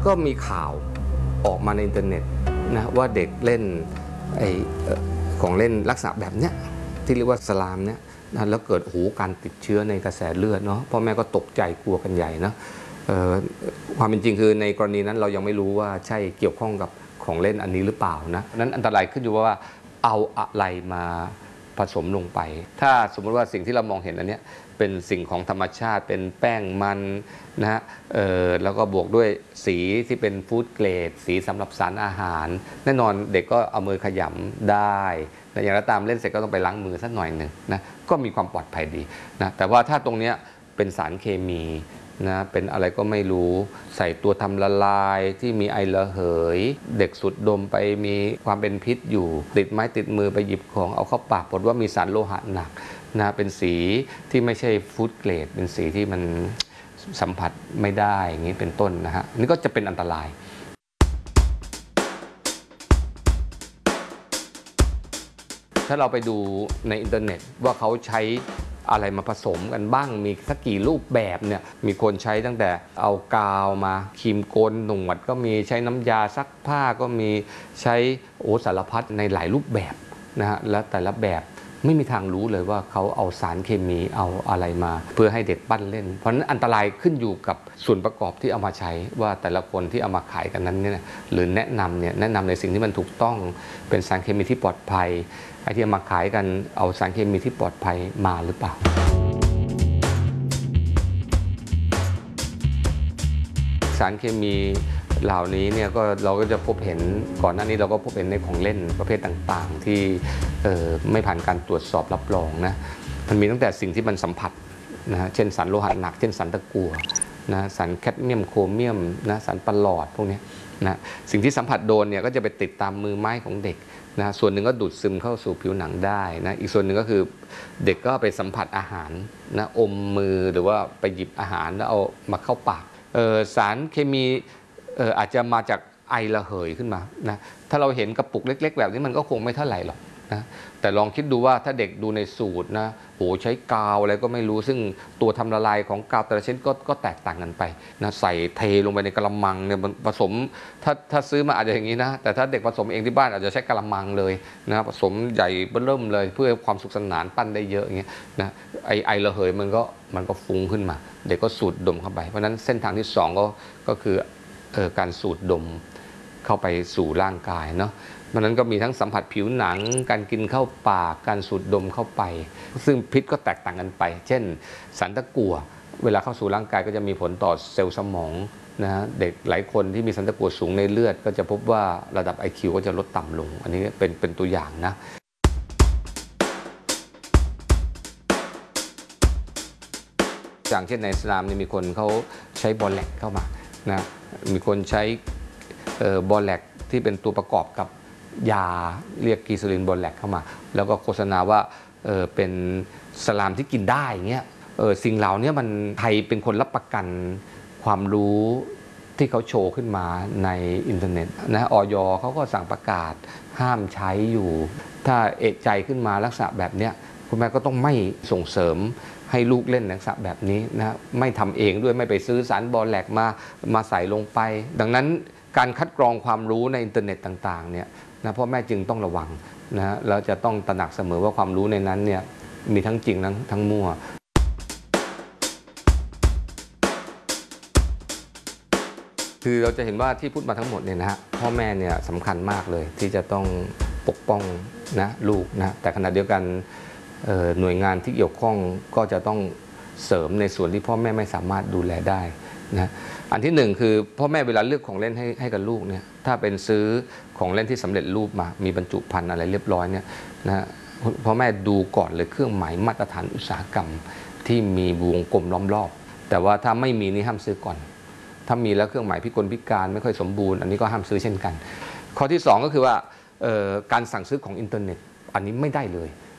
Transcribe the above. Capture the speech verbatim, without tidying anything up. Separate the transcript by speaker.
Speaker 1: ก็มีข่าวออกมาในอินเทอร์เน็ตนะว่าเด็กเล่นไอ้ของเล่นลักษณะแบบเนี้ยที่เรียกว่าสลามเนี่ยนะแล้วเกิดหูการติดเชื้อในกระแสเลือดเนาะพ่อแม่ก็ตกใจกลัวกันใหญ่นะความเป็นจริงคือในกรณีนั้นเรายังไม่รู้ว่าใช่เกี่ยวข้องกับของเล่นอันนี้หรือเปล่านะนั้นอันตรายขึ้นอยู่ว่าเอาอะไรมาผสมลงไปถ้าสมมติว่าสิ่งที่เรามองเห็นอันนี้เป็นสิ่งของธรรมชาติเป็นแป้งมันนะฮะแล้วก็บวกด้วยสีที่เป็นฟู้ดเกรดสีสำหรับสารอาหารแน่นอนเด็กก็เอามือขยำได้แต่อย่างไรตามเล่นเสร็จก็ต้องไปล้างมือสักหน่อยหนึ่งนะก็มีความปลอดภัยดีนะแต่ว่าถ้าตรงนี้เป็นสารเคมีนะเป็นอะไรก็ไม่รู้ใส่ตัวทำละลายที่มีไอระเหยเด็กสูดดมไปมีความเป็นพิษอยู่ติดไม้ติดมือไปหยิบของเอาเข้าปากผลว่ามีสารโลหะหนักนะเป็นสีที่ไม่ใช่ฟู้ดเกรดเป็นสีที่มันสัมผัสไม่ได้อย่างนี้เป็นต้นนะฮะนี่ก็จะเป็นอันตรายถ้าเราไปดูในอินเทอร์เน็ตว่าเขาใช้อะไรมาผสมกันบ้างมีสักกี่รูปแบบเนี่ยมีคนใช้ตั้งแต่เอากาวมาครีมโกนหนวดก็มีใช้น้ำยาซักผ้าก็มีใช้โอ้สารพัดในหลายรูปแบบนะฮะและแต่ละแบบไม่มีทางรู้เลยว่าเขาเอาสารเคมีเอาอะไรมาเพื่อให้เด็กปั้นเล่นเพราะฉะนั้นอันตรายขึ้นอยู่กับส่วนประกอบที่เอามาใช้ว่าแต่ละคนที่เอามาขายกันนั้นเนี่ยหรือแนะนำเนี่ยแนะนำในสิ่งที่มันถูกต้องเป็นสารเคมีที่ปลอดภัยไอ้ที่มาขายกันเอาสารเคมีที่ปลอดภัยมาหรือเปล่าสารเคมีเหล่านี้เนี่ยก็เราก็จะพบเห็นก่อนหน้านี้เราก็พบเห็นในของเล่นประเภทต่างๆที่ไม่ผ่านการตรวจสอบรับรองนะมันมีตั้งแต่สิ่งที่มันสัมผัสนะเช่นสารโลหะหนักเช่นสารตะกั่วนะสารแคดเมียมโครเมียมนะสารปลอดพวกนี้นะสิ่งที่สัมผัสโดนเนี่ยก็จะไปติดตามมือไม้ของเด็กนะส่วนหนึ่งก็ดูดซึมเข้าสู่ผิวหนังได้นะอีกส่วนหนึ่งก็คือเด็กก็ไปสัมผัสอาหารนะอมมือหรือว่าไปหยิบอาหารแล้วเอามาเข้าปากสารเคมีอาจจะมาจากไอระเหยขึ้นมานะถ้าเราเห็นกระปุกเล็กๆแบบนี้มันก็คงไม่เท่าไหร่หรอกนะแต่ลองคิดดูว่าถ้าเด็กดูในสูตรนะโหใช้กาวอะไรก็ไม่รู้ซึ่งตัวทำละลายของกาวแต่ละชนิดก็ก็แตกต่างกันไปนะใส่เทลงไปในกระมังเนี่ยผสมถ้าถ้าซื้อมาอาจจะอย่างนี้นะแต่ถ้าเด็กผสมเองที่บ้านอาจจะใช้กระมังเลยนะผสมใหญ่เริ่มเลยเพื่อความสุขสนานปั้นได้เยอะอย่างเงี้ยนะไอไอระเหยมันก็มันก็ฟุ้งขึ้นมาเด็กก็สูดดมเข้าไปเพราะฉะนั้นเส้นทางที่สองก็ก็คือการสูดดมเข้าไปสู่ร่างกายเนาะเพราะนั้นก็มีทั้งสัมผัสผิวหนังการกินเข้าปากการสูดดมเข้าไปซึ่งพิษก็แตกต่างกันไปเช่นสารตะกั่วเวลาเข้าสู่ร่างกายก็จะมีผลต่อเซลล์สมองนะฮะเด็กหลายคนที่มีสารตะกั่วสูงในเลือดก็จะพบว่าระดับ ไอ คิว ก็จะลดต่ำลงอันนี้เป็นเป็นตัวอย่างนะอย่างเช่นในอิสลามมีคนเขาใช้บอลแลกเข้ามานะมีคนใช้บอลแลกที่เป็นตัวประกอบกับยาเรียกกีซาลินบอลแลกเข้ามาแล้วก็โฆษณาว่าเออเป็นสลามที่กินได้เงี้ยเออสิ่งเหล่านี้มันไทยเป็นคนรับประกันความรู้ที่เขาโชว์ขึ้นมาในอินเทอร์เน็ตนะอย.เขาก็สั่งประกาศห้ามใช้อยู่ถ้าเอะใจขึ้นมาลักษณะแบบเนี้ยคุณแม่ก็ต้องไม่ส่งเสริมให้ลูกเล่นลักษณะแบบนี้นะไม่ทำเองด้วยไม่ไปซื้อสารบอลแลกมามาใส่ลงไปดังนั้นการคัดกรองความรู้ในอินเทอร์เน็ตต่างๆเนี่ยนะพ่อแม่จึงต้องระวังนะแล้วจะต้องตระหนักเสมอว่าความรู้ในนั้นเนี่ยมีทั้งจริงทั้งทั้งมั่วคือเราจะเห็นว่าที่พูดมาทั้งหมดเนี่ยนะฮะพ่อแม่เนี่ยสำคัญมากเลยที่จะต้องปกป้องนะลูกนะแต่ขณะเดียวกันหน่วยงานที่เกี่ยวข้องก็จะต้องเสริมในส่วนที่พ่อแม่ไม่สามารถดูแลได้นะอันที่หนึ่งคือพ่อแม่เวลาเลือกของเล่นให้ให้กับลูกเนี่ยถ้าเป็นซื้อของเล่นที่สำเร็จรูปมามีบรรจุภัณฑ์อะไรเรียบร้อยเนี่ยนะพ่อแม่ดูก่อนเลยเครื่องหมายมาตรฐานอุตสาหกรรมที่มีวงกลมล้อมรอบแต่ว่าถ้าไม่มีนี่ห้ามซื้อก่อนถ้ามีแล้วเครื่องหมายพิกลพิการไม่ค่อยสมบูรณ์อันนี้ก็ห้ามซื้อเช่นกันข้อที่สองก็คือว่าการสั่งซื้อของอินเทอร์เน็ตอันนี้ไม่ได้เลย